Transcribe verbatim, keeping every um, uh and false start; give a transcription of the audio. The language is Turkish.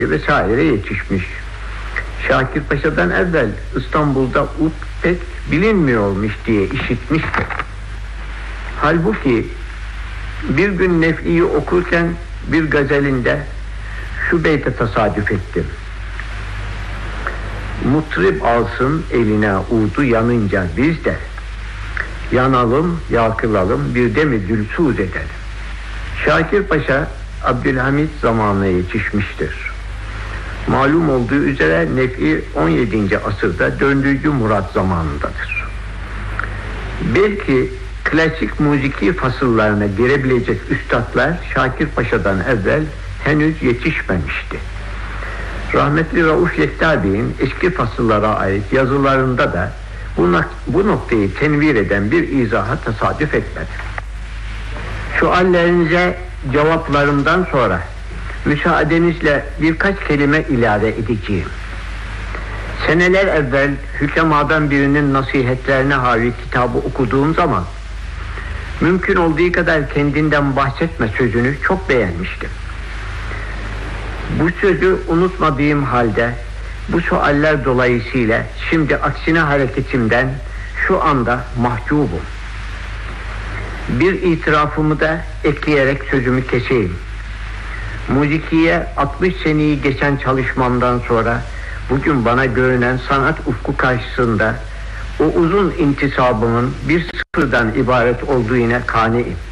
vesaire yetişmiş. Şakir Paşa'dan evvel İstanbul'da ut pek bilinmiyormuş diye işitmişti. Halbuki bir gün Nef'i'yi okurken bir gazelinde şu beyte tesadüf ettim. Mutrib alsın eline udu yanınca biz de yanalım, yakılalım, bir de mi dülsuz edelim. Şakir Paşa Abdülhamit zamanına yetişmiştir. Malum olduğu üzere Nef'i on yedinci asırda dördüncü Murat zamanındadır. Belki klasik müziki fasıllarına girebilecek üstadlar Şakir Paşa'dan evvel henüz yetişmemişti. Rahmetli Rauf Yekta Bey'in eski fasıllara ait yazılarında da bu, bu noktayı tenvir eden bir izaha tesadüf etmedi. Suallerinize cevaplarımdan sonra müsaadenizle birkaç kelime ilave edeceğim. Seneler evvel hükemadan birinin nasihatlerine havi kitabı okuduğum zaman mümkün olduğu kadar kendinden bahsetme sözünü çok beğenmiştim. Bu sözü unutmadığım halde bu sualler dolayısıyla şimdi aksine hareketimden şu anda mahcubum. Bir itirafımı da ekleyerek sözümü keseyim. Müzikiye altmış seneyi geçen çalışmamdan sonra bugün bana görünen sanat ufku karşısında o uzun intisabımın bir sıfırdan ibaret olduğuna kâniim.